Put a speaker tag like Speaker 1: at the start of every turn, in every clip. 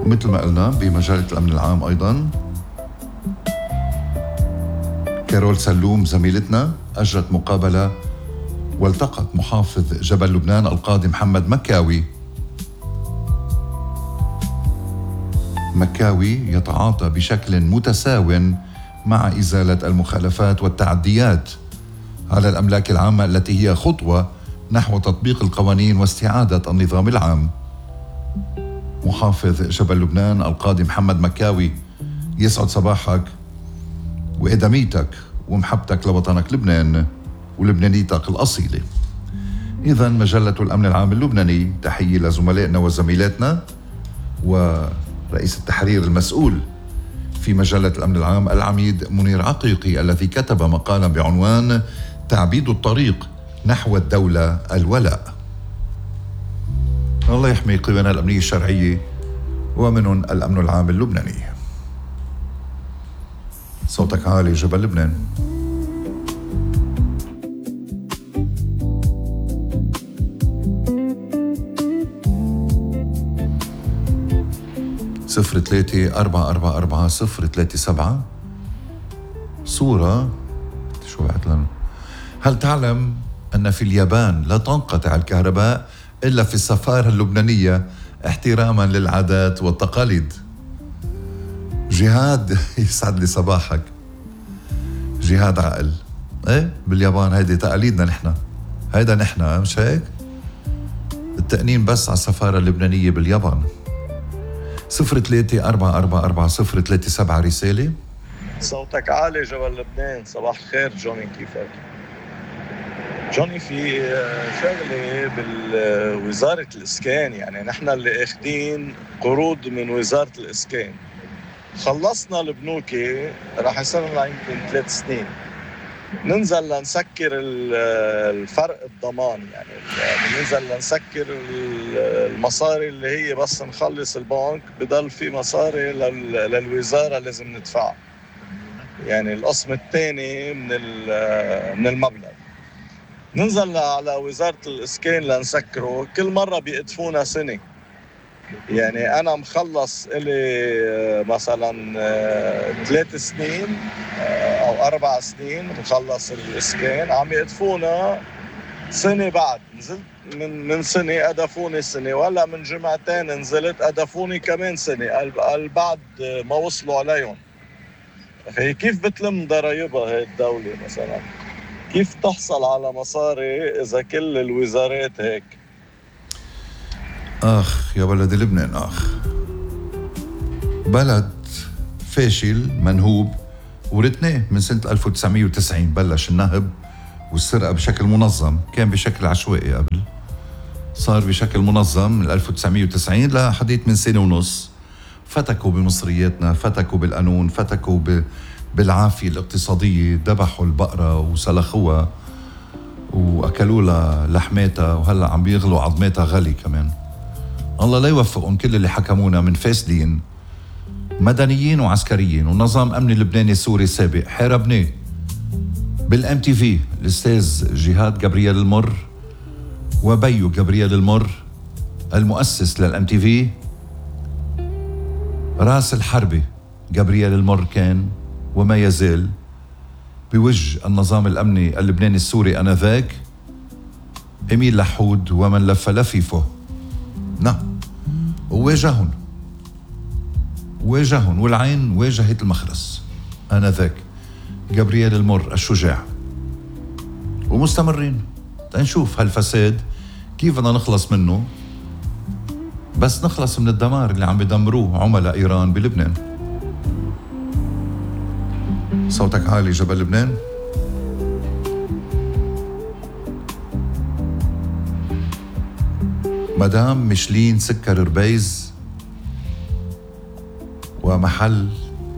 Speaker 1: ومثل ما قلنا بمجلة الأمن العام أيضا كارول سلوم زميلتنا أجرت مقابلة والتقت محافظ جبل لبنان القاضي محمد مكاوي يتعاطى بشكل متساو مع إزالة المخالفات والتعديات على الأملاك العامة التي هي خطوة نحو تطبيق القوانين واستعادة النظام العام. محافظ جبل لبنان القاضي محمد مكاوي، يسعد صباحك وإدميتك ومحبتك لوطنك لبنان ولبنانيتك الأصيلة. إذن مجلة الأمن العام اللبناني، تحية لزملائنا وزميلاتنا ورئيس التحرير المسؤول في مجلة الأمن العام العميد منير عقيقي الذي كتب مقالا بعنوان تعبيد الطريق نحو الدولة الولاء. الله يحمي قوانا الأمنية الشرعية ومنهم الأمن العام اللبناني. صوتك عالي جبل لبنان. صفر 3-444-037. صورة شو بعت لنا؟ هل تعلم أن في اليابان لا تنقطع الكهرباء إلا في السفارة اللبنانية احتراما للعادات والتقاليد؟ جهاد يسعد لي صباحك. جهاد عقل. ايه باليابان هيدي تقاليدنا نحن، هيدا نحن مش هيك؟ التأنين بس على السفارة اللبنانية باليابان. 03-444-037 رسالة.
Speaker 2: صوتك عالي جبل لبنان. صباح الخير جوني، كيفك؟ جوني، في شغلة بالوزارة الإسكان، يعني نحن اللي اخدين قروض من وزارة الإسكان، خلصنا البنوكي راح يصير لنا يمكن 3 سنين ننزل لنسكر الفرق الضمان، يعني ننزل لنسكر المصاري اللي هي بس نخلص البنك بضل في مصاري للوزارة لازم ندفعها، يعني القسم الثاني من المبلغ. ننزل على وزارة الإسكان لنسكره، كل مرة بيقدفونا سنة، يعني أنا مخلص إلي مثلا 3 سنين أو 4 سنين مخلص الإسكان، عم يقدفونا سنة بعد. نزلت من سنة أدفوني سنة، ولا من جمعتين نزلت أدفوني كمان سنة، قال بعد ما وصلوا عليهم. فهي كيف بتلم ضرايبها هاي الدولة مثلا؟ كيف تحصل على مصاري إذا كل الوزارات هيك؟
Speaker 1: آخ يا بلد لبنان، آخ بلد فاشل منهوب، ورثناه من سنة 1990. بلش النهب والسرقة بشكل منظم، كان بشكل عشوائي قبل، صار بشكل منظم من 1990 لحديث من سنة ونص. فتكوا بمصرياتنا، فتكوا بالقانون، فتكوا بالعافية الاقتصادية، ذبحوا البقرة وسلخوها وأكلوا لها لحماتها، وهلأ عم بيغلوا عظماتها غلي كمان. الله لا يوفقهم كل اللي حكمونا من فاسدين مدنيين وعسكريين. ونظام أمني لبناني سوري سابق حاربناه بالام تي في، الأستاذ جهاد جبريل المر وبيو جبريل المر المؤسس للام تي في، راس الحربة جبريل المر كان وما يزال بوجه النظام الأمني اللبناني السوري آنذاك إميل لحود ومن لف لفيفه. نعم، وواجههم والعين واجهت المخرس آنذاك جبريل المر الشجاع، ومستمرين. تنشوف هالفساد كيف بدنا نخلص منه، بس نخلص من الدمار اللي عم بدمروه عملاء إيران بلبنان. صوتك عالي جبل لبنان. مدام ميشلين سكر ربيز ومحل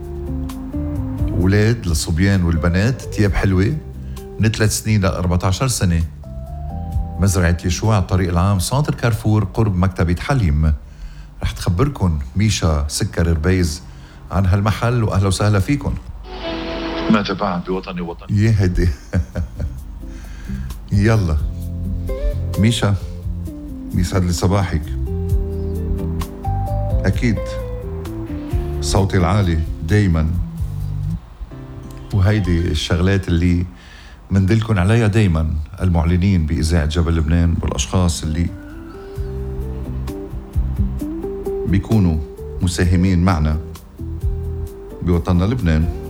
Speaker 1: أولاد للصبيان والبنات تياب حلوة من 3 سنين ل 14 سنة، مزرعة يشوع الطريق العام سانتر كارفور قرب مكتبة حليم. رح تخبركن ميشا سكر ربيز عن هالمحل، وأهلا وسهلا فيكن.
Speaker 3: ماذا بعد بوطني وطني؟
Speaker 1: يا هدي يلا ميشا، يسعد لي صباحك. أكيد صوتي العالي دايما، وهيدي الشغلات اللي مندلكن عليها دايما المعلنين بإذاعة جبل لبنان والأشخاص اللي بيكونوا مساهمين معنا بوطننا لبنان.